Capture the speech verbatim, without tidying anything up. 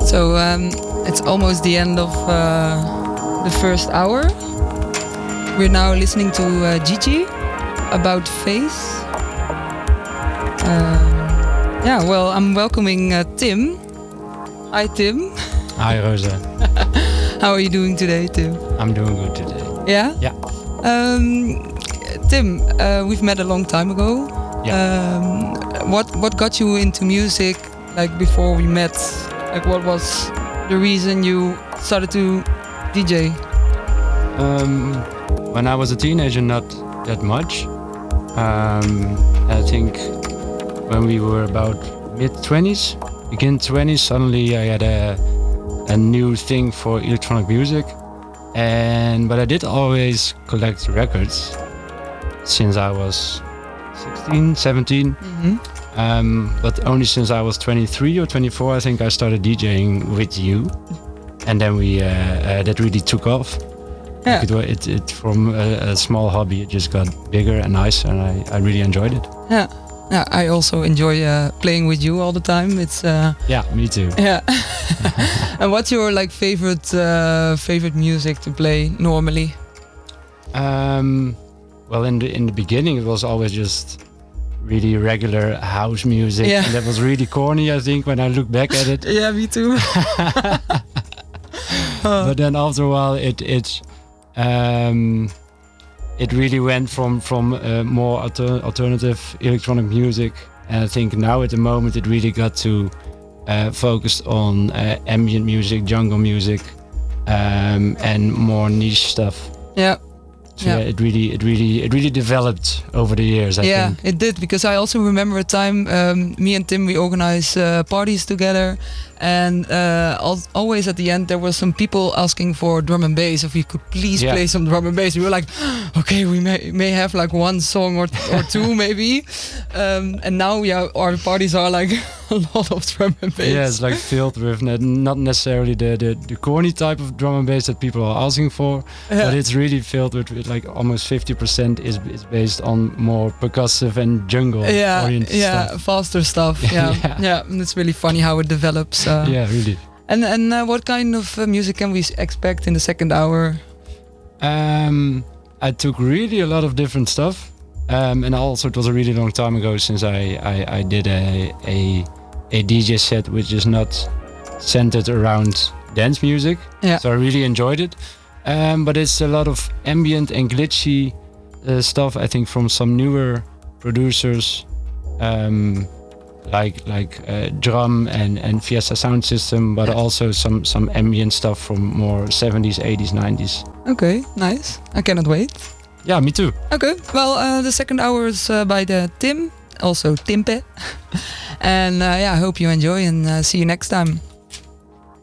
So um, it's almost the end of uh, the first hour. We're now listening to uh, Gigi about Face. Um, yeah, well, I'm welcoming uh, Tim. Hi, Tim. Hi, Rosa. How are you doing today, Tim? I'm doing good today. Yeah? Yeah. Um, Tim, uh, we've met a long time ago. Yeah. Um, what what got you into music? Like before we met, like what was the reason you started to D J? Um, when I was a teenager, not that much. Um, I think when we were about mid twenties, begin twenties, suddenly I had a a new thing for electronic music, and but I did always collect records since I was sixteen, seventeen. Mm-hmm. Um, but only since I was twenty-three or twenty-four, I think I started DJing with you, and then we uh, uh, that really took off. Yeah. Like it, it, it from a, a small hobby, it just got bigger and nicer, and I, I really enjoyed it. Yeah, yeah. I also enjoy uh, playing with you all the time. It's uh, yeah, me too. Yeah. And what's your like favorite uh, favorite music to play normally? Um, well, in the in the beginning, it was always just really regular house music, yeah. and that was really corny, I think, when I look back at it. Yeah, me too. But then after a while, it it um, it really went from from uh, more alter- alternative electronic music, and I think now at the moment it really got to uh, focus on uh, ambient music, jungle music, um, and more niche stuff. Yeah. So yeah. yeah, it really, it really, it really developed over the years. I yeah, think. it did, because I also remember a time um, me and Tim we organized uh, parties together, and uh, al- always at the end there were some people asking for drum and bass, if we could please yeah. play some drum and bass. We were like, okay, we may may have like one song or or two maybe, um, and now yeah, our parties are like a lot of drum and bass. Yeah, it's like filled with ne- not necessarily the, the the corny type of drum and bass that people are asking for, yeah. but it's really filled with, with like almost fifty percent is is based on more percussive and jungle yeah, oriented yeah, stuff. faster stuff. Yeah, yeah, yeah. And it's really funny how it develops. Uh, yeah, really. And and uh, what kind of uh, music can we expect in the second hour? Um, I took really a lot of different stuff, um, and also it was a really long time ago since I I, I did a a a D J set which is not centered around dance music. Yeah. So I really enjoyed it. Um, but it's a lot of ambient and glitchy uh, stuff, I think, from some newer producers, um, like like uh, Drum and, and Fiesta Sound System, but yeah. also some, some ambient stuff from more seventies, eighties, nineties. Okay, nice. I cannot wait. Yeah, me too. Okay, well, uh, the second hour is uh, by the Tim, also Timpe. And uh, yeah, I hope you enjoy, and uh, see you next time.